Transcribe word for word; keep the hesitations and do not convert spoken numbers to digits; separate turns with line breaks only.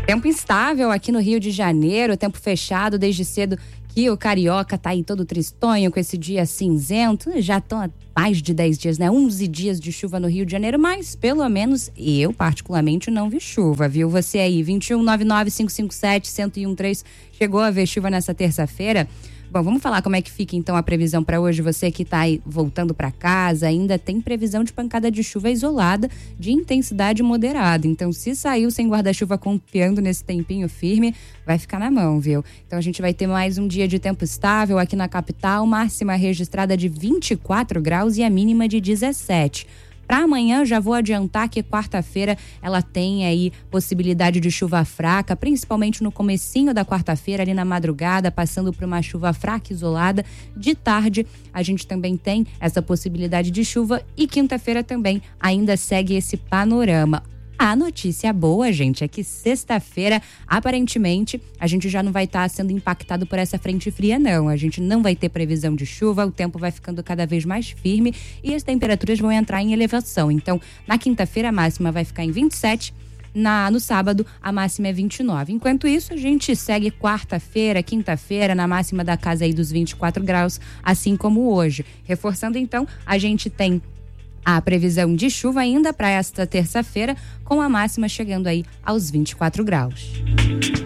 Tempo instável aqui no Rio de Janeiro, tempo fechado desde cedo que o carioca tá aí todo tristonho com esse dia cinzento. Já estão há mais de dez dias, né? onze dias de chuva no Rio de Janeiro, mas pelo menos eu particularmente não vi chuva, viu? Você aí, vinte e um, nove nove, cinco cinco sete, um zero um três, chegou a ver chuva nessa terça-feira? Bom, vamos falar como é que fica então a previsão para hoje. Você que está aí voltando para casa, ainda tem previsão de pancada de chuva isolada de intensidade moderada. Então, se saiu sem guarda-chuva confiando nesse tempinho firme, vai ficar na mão, viu? Então, a gente vai ter mais um dia de tempo estável aqui na capital, máxima registrada de vinte e quatro graus e a mínima de dezessete. Para amanhã, já vou adiantar que quarta-feira ela tem aí possibilidade de chuva fraca, principalmente no comecinho da quarta-feira, ali na madrugada, passando por uma chuva fraca isolada. De tarde, a gente também tem essa possibilidade de chuva e quinta-feira também ainda segue esse panorama. A notícia boa, gente, é que sexta-feira, aparentemente, a gente já não vai estar sendo impactado por essa frente fria, não. A gente não vai ter previsão de chuva, o tempo vai ficando cada vez mais firme e as temperaturas vão entrar em elevação. Então, na quinta-feira, a máxima vai ficar em vinte e sete, na, no sábado, a máxima é vinte e nove. Enquanto isso, a gente segue quarta-feira, quinta-feira, na máxima da casa aí dos vinte e quatro graus, assim como hoje. Reforçando, então, a gente tem a previsão de chuva ainda para esta terça-feira, com a máxima chegando aí aos vinte e quatro graus.